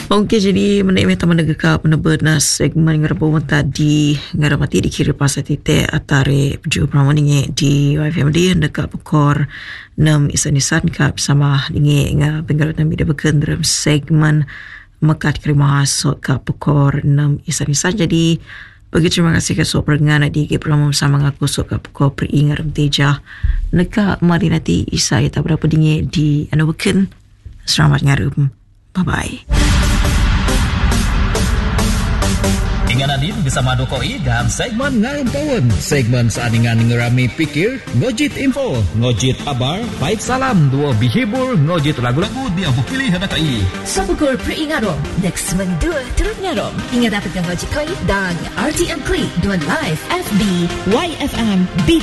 Okey, jadi menaik taman negara penerbena segmen ngerabau tadi ngaramati dikira pasal titik atare peju pramoninge di YFMD dekat pekor 6 isan-isan kap sama dinge nga penggaratan media beken dalam segmen mekat kerima hasut kap pekor 6 isan-isan. Jadi bagi terima kasih ke sok perengan di ke promo sama ngaku sok kap pekor peringat teja dekat mari nanti isa tak berapa dinge di anu beken. Selamat ngarum. Bye-bye. Hingga nanti bersama Dokoi dalam segmen Ngarum Tahun. Segmen seandingan ngerami pikir, ngojit info, ngojit kabar, baik salam, dua bihibur, ngojit lagu-lagu dia pilih hadakai. Sabukur peringarom, next mendua turut ngarom. Ingat dapatkan ngojit koi dan RTM Klik, Dua Live, FB, YFM,